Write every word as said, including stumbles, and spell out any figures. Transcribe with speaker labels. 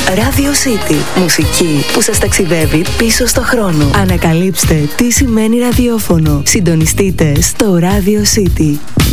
Speaker 1: Radio City. Μουσική που σας ταξιδεύει πίσω στο χρόνο. Ανακαλύψτε τι σημαίνει ραδιόφωνο. Συντονιστείτε στο Radio City.